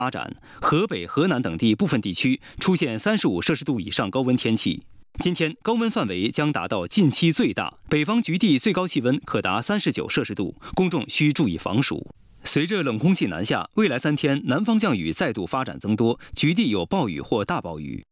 发展，河北、河南等地部分地区出现35摄氏度以上高温天气。今天高温范围将达到近期最大，北方局地最高气温可达39摄氏度，公众需注意防暑。随着冷空气南下，未来3天南方降雨再度发展增多，局地有暴雨或大暴雨。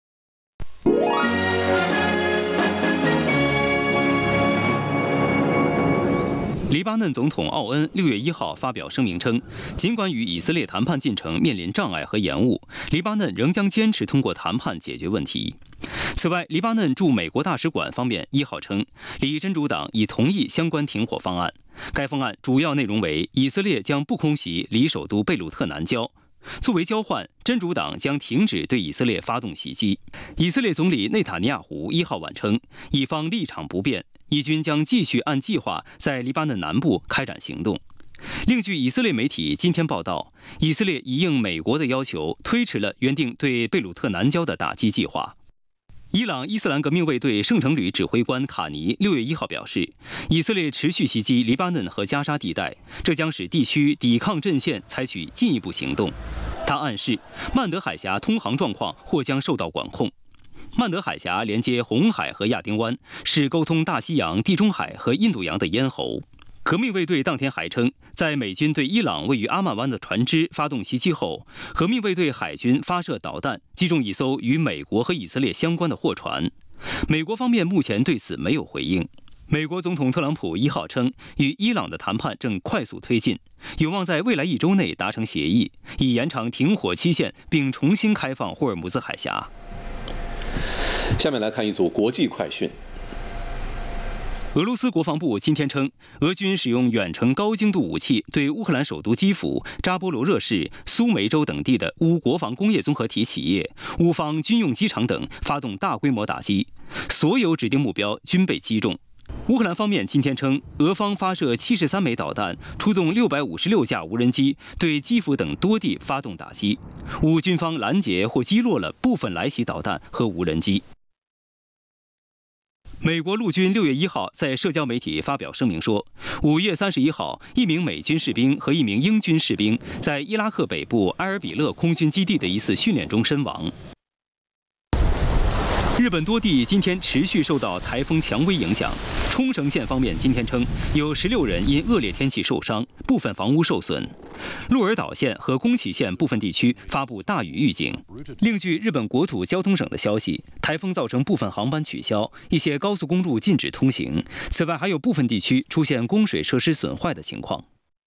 黎巴嫩总统奥恩6月1号发表声明称，尽管与以色列谈判进程面临障碍和延误，黎巴嫩仍将坚持通过谈判解决问题。此外，黎巴嫩驻美国大使馆方面1号称，黎真主党已同意相关停火方案。该方案主要内容为，以色列将不空袭离首都贝鲁特南郊。作为交换，真主党将停止对以色列发动袭击。以色列总理内塔尼亚胡1号晚称，以方立场不变，以军将继续按计划在黎巴嫩南部开展行动。另据以色列媒体今天报道，以色列已应美国的要求，推迟了原定对贝鲁特南郊的打击计划。伊朗伊斯兰革命卫队圣城旅指挥官卡尼6月1号表示，以色列持续袭击黎巴嫩和加沙地带，这将使地区抵抗阵线采取进一步行动。他暗示，曼德海峡通航状况或将受到管控。曼德海峡连接红海和亚丁湾，是沟通大西洋、地中海和印度洋的咽喉。革命卫队当天还称，在美军对伊朗位于阿曼湾的船只发动袭击后，革命卫队海军发射导弹击中一艘与美国和以色列相关的货船。美国方面目前对此没有回应。美国总统特朗普1号称，与伊朗的谈判正快速推进，有望在未来1周内达成协议，以延长停火期限并重新开放霍尔木兹海峡。 下面来看一组国际快讯。 俄罗斯国防部今天称，俄军使用远程高精度武器对乌克兰首都基辅、扎波罗热市、苏梅州等地的乌国防工业综合体企业、乌方军用机场等发动大规模打击，所有指定目标均被击中。乌克兰方面今天称，俄方发射73枚导弹，出动656架无人机，对基辅等多地发动打击。乌军方拦截或击落了部分来袭导弹和无人机。美国陆军6月1号在社交媒体发表声明说，5月31号，一名美军士兵和一名英军士兵在伊拉克北部埃尔比勒空军基地的一次训练中身亡。日本多地今天持续受到台风蔷薇影响。冲绳县方面今天称，有16人因恶劣天气受伤，部分房屋受损。鹿儿岛县和宫崎县部分地区发布大雨预警。另据日本国土交通省的消息，台风造成部分航班取消，一些高速公路禁止通行。此外，还有部分地区出现供水设施损坏的情况。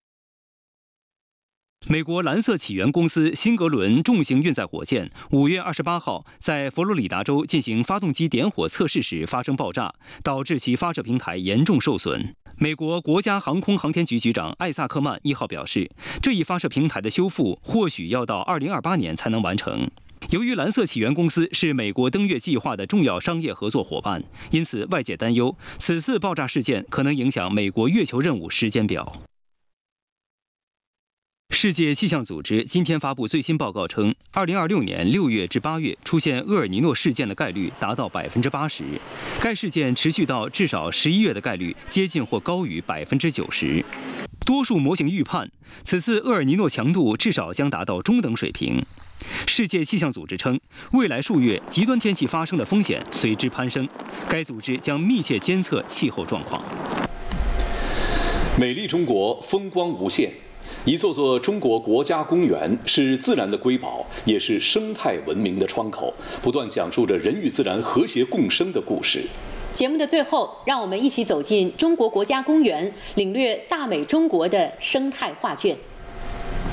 美国蓝色起源公司辛格伦重型运载火箭5月28号在佛罗里达州进行发动机点火测试时发生爆炸，导致其发射平台严重受损。美国国家航空航天局局长艾萨克曼1号表示，这一发射平台的修复或许要到2028年才能完成。由于蓝色起源公司是美国登月计划的重要商业合作伙伴，因此外界担忧此次爆炸事件可能影响美国月球任务时间表。世界气象组织今天发布最新报告称，2026年6月至8月出现厄尔尼诺事件的概率达到80%，该事件持续到至少11月的概率接近或高于90%。多数模型预判，此次厄尔尼诺强度至少将达到中等水平。世界气象组织称，未来数月极端天气发生的风险随之攀升，该组织将密切监测气候状况。 美丽中国，风光无限。一座座中国国家公园是自然的瑰宝，也是生态文明的窗口，不断讲述着人与自然和谐共生的故事。 节目的最后，让我们一起走进中国国家公园，领略大美中国的生态画卷。